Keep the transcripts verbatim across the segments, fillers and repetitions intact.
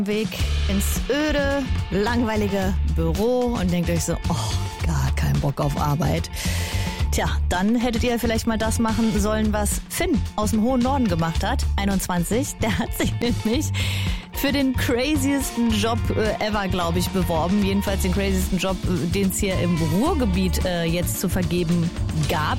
Weg ins öde, langweilige Büro und denkt euch so, oh, gar kein Bock auf Arbeit. Tja, dann hättet ihr vielleicht mal das machen sollen, was Finn aus dem hohen Norden gemacht hat, einundzwanzig. Der hat sich nämlich für den craziesten Job äh, ever, glaube ich, beworben. Jedenfalls den craziesten Job, äh, den es hier im Ruhrgebiet äh, jetzt zu vergeben gab.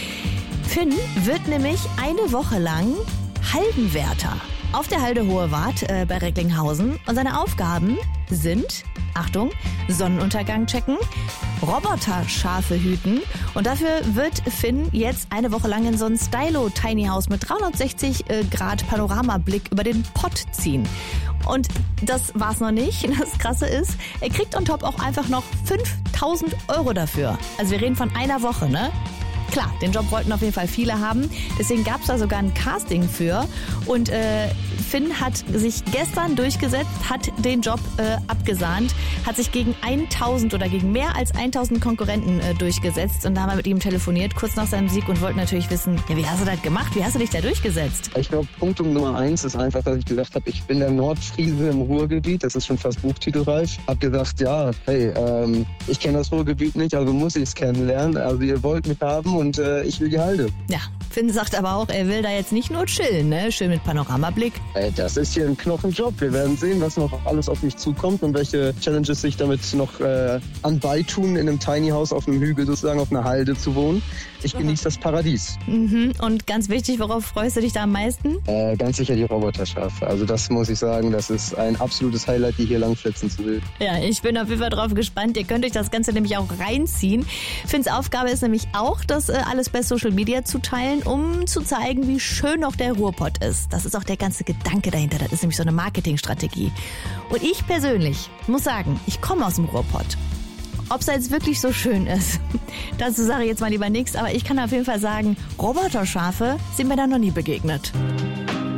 Finn wird nämlich eine Woche lang Haldenwärter auf der Halde Hohe Wart äh, bei Recklinghausen. Und seine Aufgaben sind, Achtung, Sonnenuntergang checken, Roboterschafe hüten. Und dafür wird Finn jetzt eine Woche lang in so ein Stylo-Tiny House mit dreihundertsechzig Grad Panoramablick über den Pott ziehen. Und das war's noch nicht. Das Krasse ist, er kriegt on top auch einfach noch fünftausend Euro dafür. Also wir reden von einer Woche, ne? Klar, den Job wollten auf jeden Fall viele haben. Deswegen gab es da sogar ein Casting für. Und äh, Finn hat sich gestern durchgesetzt, hat den Job äh, abgesahnt, hat sich gegen tausend oder gegen mehr als tausend Konkurrenten äh, durchgesetzt. Und da haben wir mit ihm telefoniert, kurz nach seinem Sieg, und wollten natürlich wissen, ja, wie hast du das gemacht? Wie hast du dich da durchgesetzt? Ich glaube, Punkt Nummer eins ist einfach, dass ich gesagt habe, ich bin der Nordfriese im Ruhrgebiet. Das ist schon fast buchtitelreif. Hab gesagt, ja, hey, ähm, ich kenne das Ruhrgebiet nicht, also muss ich es kennenlernen. Also ihr wollt mich haben und äh, ich will die Halde. Ja, Finn sagt aber auch, er will da jetzt nicht nur chillen, ne? Schön mit Panoramablick. Ey, das ist hier ein Knochenjob. Wir werden sehen, was noch alles auf mich zukommt und welche Challenges sich damit noch äh, anbeitun, in einem Tiny House auf einem Hügel sozusagen auf einer Halde zu wohnen. Ich genieße das Paradies. Mhm. Und ganz wichtig, worauf freust du dich da am meisten? Äh, ganz sicher die Roboterschafe. Also das muss ich sagen, das ist ein absolutes Highlight, die hier langflitzen zu sehen. Ja, ich bin auf jeden Fall drauf gespannt. Ihr könnt euch das Ganze nämlich auch reinziehen. Finns Aufgabe ist nämlich auch, das äh, alles bei Social Media zu teilen, um zu zeigen, wie schön auch der Ruhrpott ist. Das ist auch der ganze Gedanke dahinter. Das ist nämlich so eine Marketingstrategie. Und ich persönlich muss sagen, ich komme aus dem Ruhrpott. Ob es jetzt wirklich so schön ist, dazu sage ich jetzt mal lieber nichts. Aber ich kann auf jeden Fall sagen, Roboterschafe sind mir da noch nie begegnet.